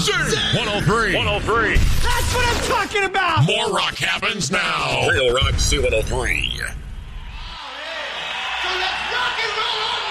Z103. 103. That's what I'm talking about. More rock happens now. Real Rock Z103. So let's rock and roll.